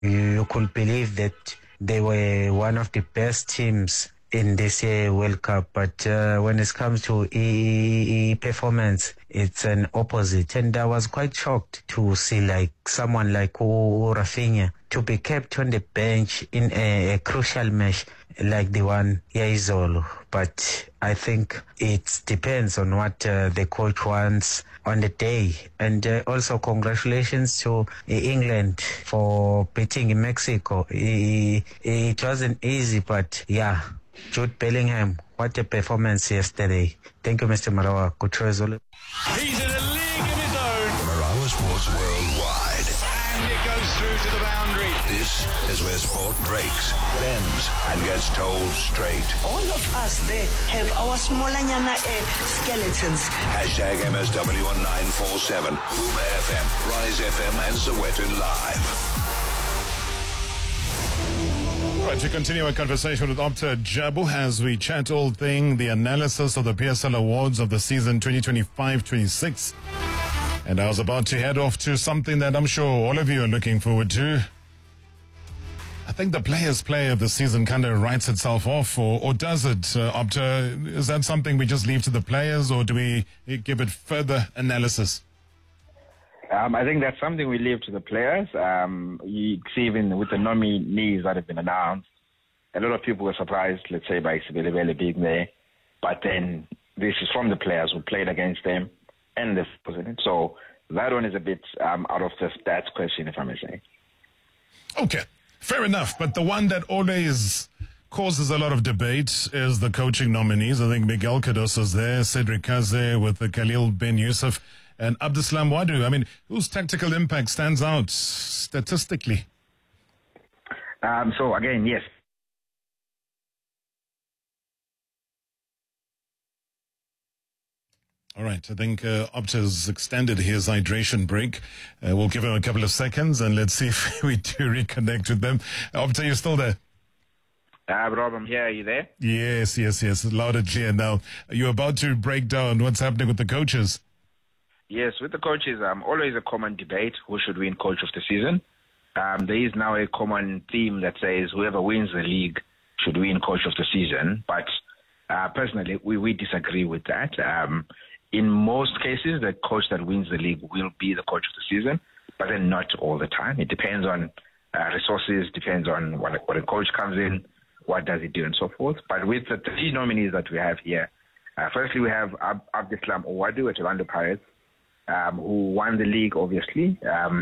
You could believe that they were one of the best teams in this year World Cup, but when it comes to performance, it's an opposite. And I was quite shocked to see like someone like Rafinha to be kept on the bench in a crucial match like the one Izolo. But I think it depends on what the coach wants on the day. And also congratulations to England for beating Mexico. It wasn't easy, but yeah. Jude Bellingham, what a performance yesterday. Thank you, Mr. Marawa. Good result. He's in a league of his own. Marawa Sports Worldwide. And it goes through to the boundary. This is where sport breaks, bends, and gets told straight. All of us there have our smallanyana skeletons. Hashtag MSW on 947. Boomer FM, Rise FM, and Sowetan Live. Right, to continue our conversation with Opta Jabu as we chat all thing the analysis of the PSL Awards of the season 2025-26. And I was about to head off to something that I'm sure all of you are looking forward to. I think the Players' Play of the season kind of writes itself off, or does it, Opta? Is that something we just leave to the players, or do we give it further analysis? I think that's something we leave to the players. You see, even with the nominees that have been announced, a lot of people were surprised, let's say, by Sibili being there. But then this is from the players who played against them and the president. So that one is a bit out of the stats question, if I may say. Okay, fair enough. But the one that always causes a lot of debate is the coaching nominees. I think Miguel Cardoso's there, Cedric Kaze with the Khalil Ben Yusuf, and Abdeslam Wadu. I mean, whose tactical impact stands out statistically? So again, yes. All right, I think Opta's extended his hydration break. We'll give him a couple of seconds and let's see if we do reconnect with them. Opta, you're still there? Rob, I'm here. Are you there? Yes. Loud and clear now. You're about to break down what's happening with the coaches. Yes, with the coaches, always a common debate, who should win coach of the season. There is now a common theme that says whoever wins the league should win coach of the season. But personally, we disagree with that. In most cases, the coach that wins the league will be the coach of the season, but then not all the time. It depends on resources, depends on what a coach comes in, what does he do, and so forth. But with the three nominees that we have here, firstly, we have Abdeslam Owadu at Orlando Pirates, who won the league, obviously.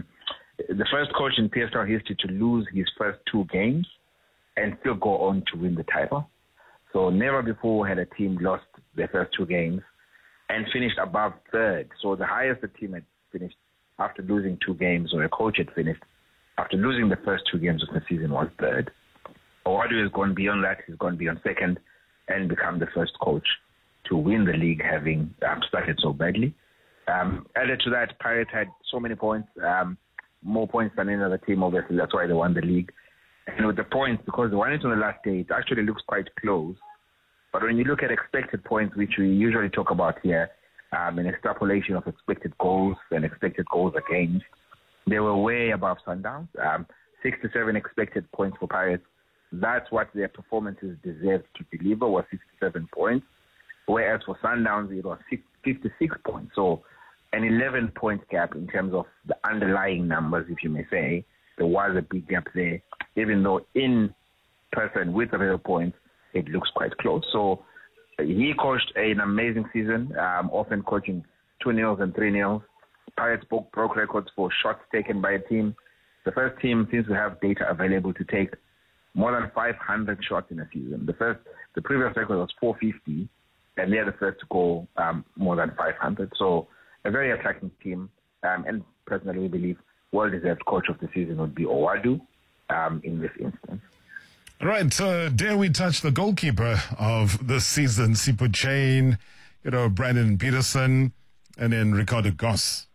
The first coach in PSL history to lose his first two games and still go on to win the title. So never before had a team lost their first two games and finished above third. So the highest the team had finished after losing two games, or a coach had finished after losing the first two games of the season, was third. Owadu has gone beyond that. He's gone beyond second and become the first coach to win the league, having started so badly. Added to that, Pirates had so many points, more points than any other team, obviously. That's why they won the league. And with the points, because they won it on the last day, it actually looks quite close. But when you look at expected points, which we usually talk about here, an extrapolation of expected goals and expected goals against, they were way above Sundowns. 67 expected points for Pirates. That's what their performances deserved to deliver, was 67 points. Whereas for Sundowns, it was 56 points. So an 11-point gap in terms of the underlying numbers, if you may say. There was a big gap there, even though in person with the real points, it looks quite close. So he coached an amazing season, often coaching 2-0 and 3-0. Pirates broke records for shots taken by a team. The first team seems to have data available to take more than 500 shots in a season. The previous record was 450, and they're the first to go more than 500. So a very attractive team, and personally we believe well-deserved coach of the season would be Owadu in this instance. Right, dare we touch the goalkeeper of the season, Sipho Chain, Brandon Peterson, and then Ricardo Goss?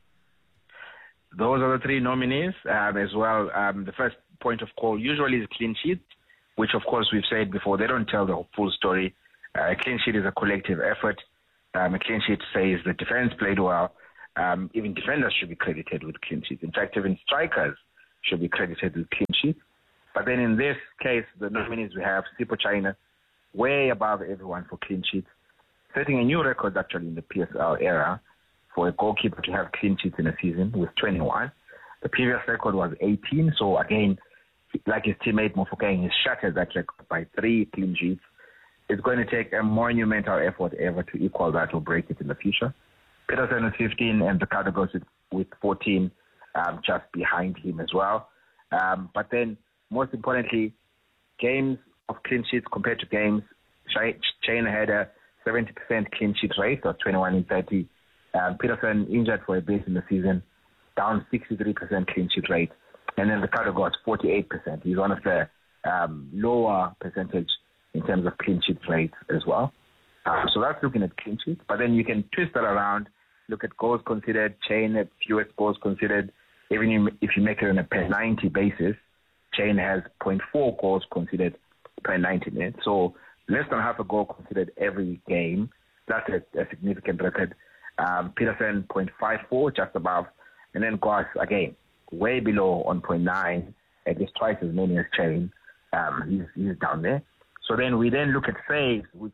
Those are the three nominees as well. The first point of call usually is clean sheet, which of course we've said before, they don't tell the full story. A clean sheet is a collective effort. A clean sheet says the defense played well. Even defenders should be credited with clean sheets. In fact, even strikers should be credited with clean sheets. But then in this case, the nominees we have Sipho China, way above everyone for clean sheets, setting a new record actually in the PSL era for a goalkeeper to have clean sheets in a season with 21. The previous record was 18. So again, like his teammate Mofokeng, he's shattered that record by 3 clean sheets. It's going to take a monumental effort ever to equal that or break it in the future. Peterson with 15 and Ricardo goes with 14 just behind him as well. But then, most importantly, games of clean sheets compared to games, Chaina had a 70% clean sheet rate, or 21 in 30. Peterson injured for a bit in the season, down 63% clean sheet rate. And then Ricardo got 48%. He's one of the lower percentage in terms of clean sheet rates as well. So that's looking at clean sheets. But then you can twist that around, look at goals considered, Chain at fewest goals considered. Even if you make it on a per 90 basis, Chain has 0.4 goals considered per 90 minutes. So less than half a goal considered every game. That's a significant record. Peterson 0.54, just above. And then Goss, again, way below on 0.9, at least twice as many as Chain. He's down there. So then we then look at saves, which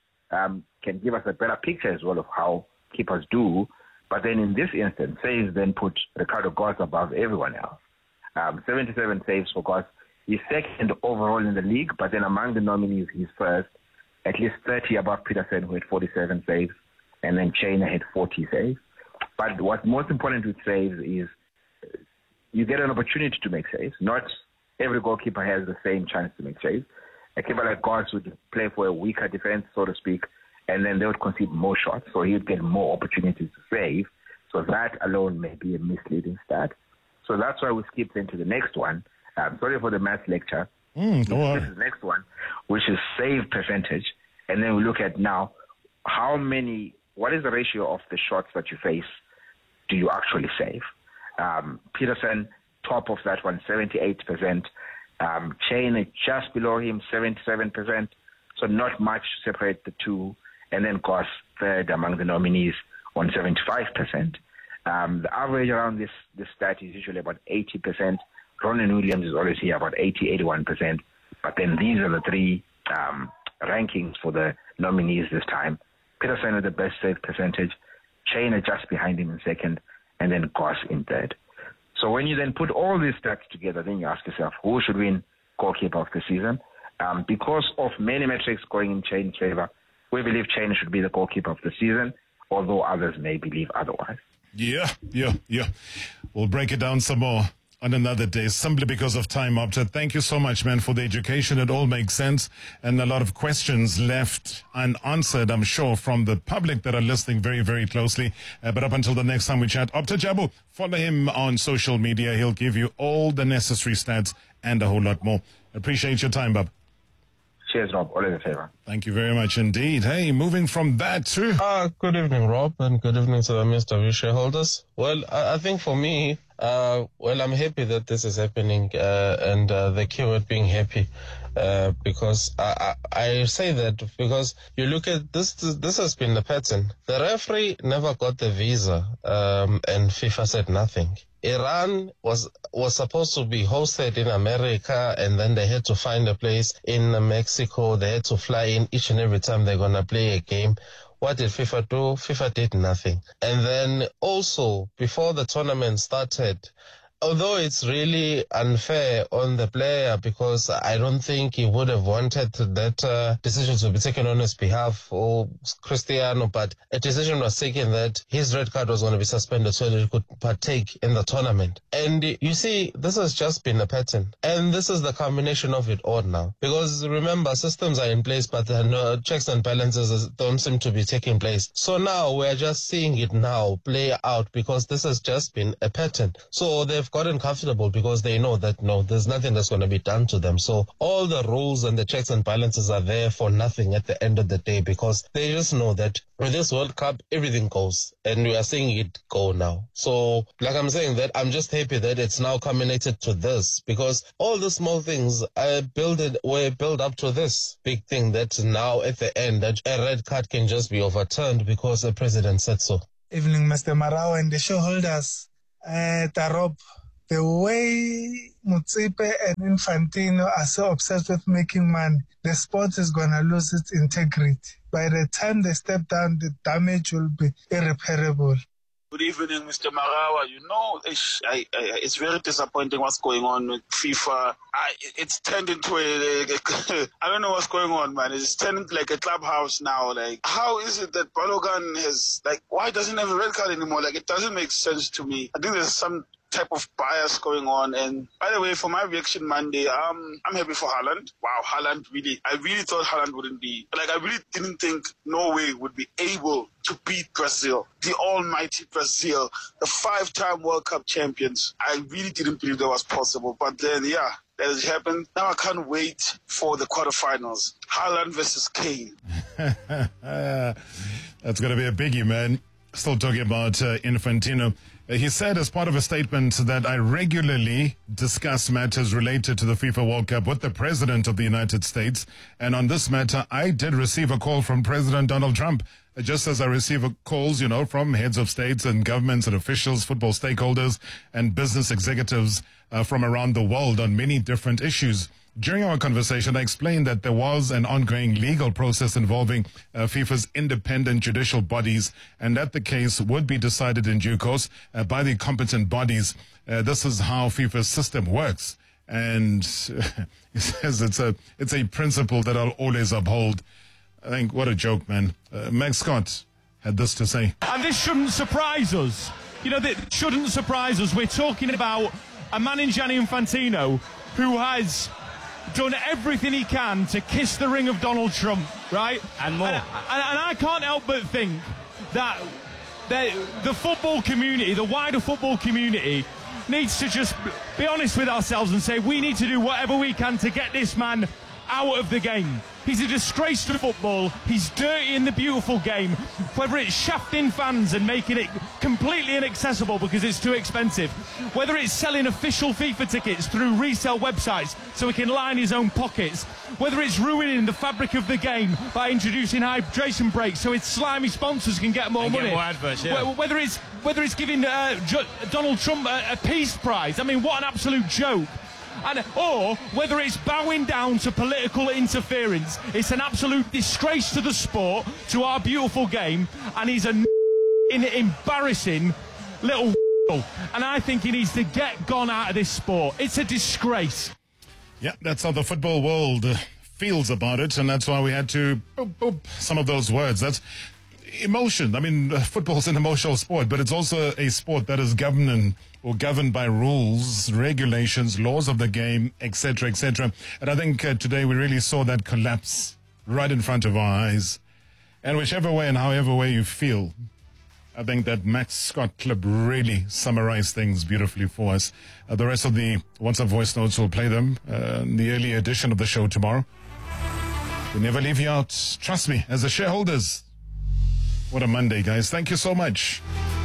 can give us a better picture as well of how keepers do. But then in this instance, saves then put Ricardo Goss above everyone else. 77 saves for Goss. He's second overall in the league, but then among the nominees, he's first. At least 30 above Peterson, who had 47 saves, and then Chaina had 40 saves. But what's most important with saves is you get an opportunity to make saves. Not every goalkeeper has the same chance to make saves. A keeper like Goss would play for a weaker defense, so to speak, and then they would concede more shots, so he would get more opportunities to save. So that alone may be a misleading stat. So that's why we skipped into the next one. Sorry for the math lecture. Go on. This is the next one, which is save percentage. And then we look at now what is the ratio of the shots that you face do you actually save? Peterson, top of that one, 78%. Chain just below him, 77%. So not much to separate the two. And then Goss third among the nominees on 75%. The average around this stat is usually about 80%. Ronan Williams is always here about 81%. But then these are the 3 rankings for the nominees this time. Peterson with the best save percentage, Chain just behind him in second, and then Goss in third. So when you then put all these stats together, then you ask yourself, who should win goalkeeper of the season? Because of many metrics going in Chain's favor, we believe Chain should be the goalkeeper of the season, although others may believe otherwise. Yeah. We'll break it down some more on another day, simply because of time, Opta. Thank you so much, man, for the education. It all makes sense, and a lot of questions left unanswered, I'm sure, from the public that are listening very, very closely. But up until the next time we chat, Opta Jabu, follow him on social media. He'll give you all the necessary stats and a whole lot more. Appreciate your time, Bob. Cheers, Rob. Always a favor. Thank you very much indeed. Hey, moving from that to... Good evening, Rob, and good evening to the MSW shareholders. Well, I think for me, I'm happy that this is happening, and the keyword being happy, because I say that because you look at this has been the pattern. The referee never got the visa, and FIFA said nothing. Iran was supposed to be hosted in America, and then they had to find a place in Mexico. They had to fly in each and every time they're going to play a game. What did FIFA do? FIFA did nothing. And then also, before the tournament started, although it's really unfair on the player, because I don't think he would have wanted that decision to be taken on his behalf, or Cristiano, but a decision was taken that his red card was going to be suspended so that he could partake in the tournament. And you see, this has just been a pattern. And this is the combination of it all now. Because remember, systems are in place, but no checks and balances don't seem to be taking place. So now we're just seeing it now play out, because this has just been a pattern. So they've gotten comfortable because they know that no, there's nothing that's going to be done to them. So all the rules and the checks and balances are there for nothing at the end of the day, because they just know that with this World Cup, everything goes, and we are seeing it go now. So like I'm saying, that I'm just happy that it's now culminated to this, because all the small things were built up to this big thing that now at the end that a red card can just be overturned because the president said so. Evening, Mr. Marau and the shareholders. Tarob, the way Motsepe and Infantino are so obsessed with making money, the sport is going to lose its integrity. By the time they step down, the damage will be irreparable. Good evening, Mr. Marawa. You know, it's very disappointing what's going on with FIFA. It's turned into I don't know what's going on, man. It's turned into like a clubhouse now. Like, how is it that Balogun has, like, why doesn't he have a red card anymore? Like, it doesn't make sense to me. I think there's some type of bias going on. And by the way, for my reaction Monday, I'm happy for Haaland. Wow, Haaland really, I really thought Haaland wouldn't be, like, I really didn't think Norway would be able to beat Brazil, the almighty Brazil, the 5-time World Cup champions. I really didn't believe that was possible. But then, yeah, that has happened. Now I can't wait for the quarterfinals. Haaland versus Kane. That's going to be a biggie, man. Still talking about Infantino. He said as part of a statement that I regularly discuss matters related to the FIFA World Cup with the President of the United States. And on this matter, I did receive a call from President Donald Trump, just as I receive calls, from heads of states and governments and officials, football stakeholders and business executives from around the world on many different issues. During our conversation, I explained that there was an ongoing legal process involving FIFA's independent judicial bodies, and that the case would be decided in due course by the competent bodies. This is how FIFA's system works. And he says it's a principle that I'll always uphold. I think, what a joke, man. Max Scott had this to say. And this shouldn't surprise us. That shouldn't surprise us. We're talking about a man in Gianni Infantino who has done everything he can to kiss the ring of Donald Trump, right? And more. And I can't help but think that the football community, the wider football community, needs to just be honest with ourselves and say we need to do whatever we can to get this man out of the game. He's a disgrace to football. He's dirty in the beautiful game. Whether it's shafting fans and making it completely inaccessible because it's too expensive, whether it's selling official FIFA tickets through resale websites so he can line his own pockets, whether it's ruining the fabric of the game by introducing hydration breaks so its slimy sponsors can get more money. Get more adverts, yeah. Whether it's giving Donald Trump a peace prize. I mean, what an absolute joke. Or whether it's bowing down to political interference. It's an absolute disgrace to the sport, to our beautiful game, and he's an embarrassing little and I think he needs to get gone out of this sport. It's a disgrace. Yeah, that's how the football world feels about it, and that's why we had to boop some of those words. That's emotion. I mean, football's an emotional sport, but it's also a sport that is governed by rules, regulations, laws of the game, etc., etc. And I think today we really saw that collapse right in front of our eyes. And whichever way and however way you feel, I think that Max Scott clip really summarized things beautifully for us. The rest of the WhatsApp voice notes, will play them in the early edition of the show tomorrow. We never leave you out. Trust me, as the shareholders. What a Monday, guys. Thank you so much.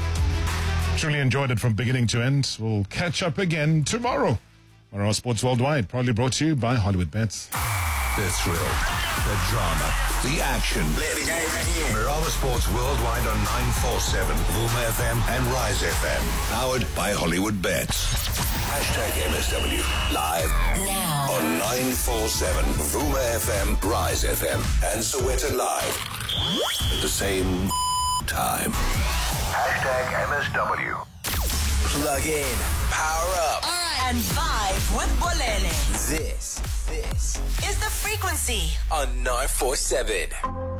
Truly enjoyed it from beginning to end. We'll catch up again tomorrow on our Sports Worldwide, proudly brought to you by Hollywood Bets. The thrill, the drama, the action. Marava Sports Worldwide on 947, Vuma FM and Rise FM. Powered by Hollywood Bets. #MSW. Live now on 947, Vuma FM, Rise FM, and Sowetan Live. At the same time. #MSW. Plug in, power up, and vibe with Bolele. This is The Frequency on 947.